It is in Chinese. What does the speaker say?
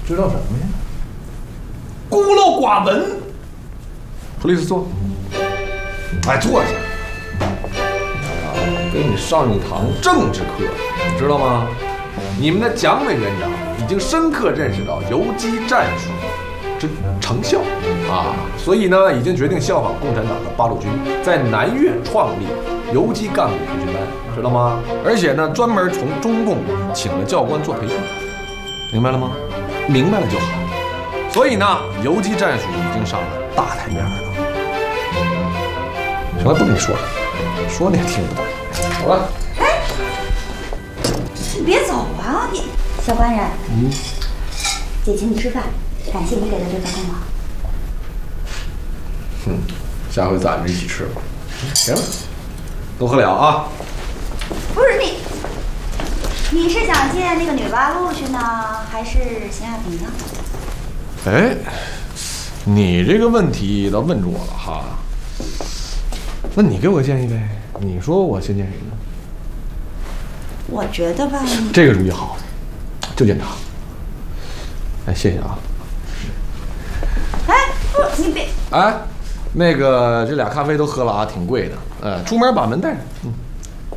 知道什么呀？ 孤陋寡闻。 普利斯坐。哎，坐下。给你上一堂政治课，你知道吗？你们的蒋委员长已经深刻认识到游击战术之成效啊，所以呢，已经决定效仿共产党的八路军，在南岳创立游击干部培训班，知道吗？而且呢，专门从中共请了教官做培训，明白了吗？明白了就好。所以呢，游击战术已经上了大台面了。行了，不跟你说了，说你也听不懂。走了。 哎，你别走啊！你小官人，姐请你吃饭，感谢你给的这份功劳。 下回咱们一起吃吧。行了，都喝了啊。 不是你是想见那个女八路去呢，还是邢亚萍呢？ 哎，你这个问题倒问住我了哈。那你给我建议呗，你说我先见谁呢？ 我觉得吧， 这个主意好，就见他。哎，谢谢啊。 哎，不，你别。 哎，那个这俩咖啡都喝了啊，挺贵的。出门把门带上。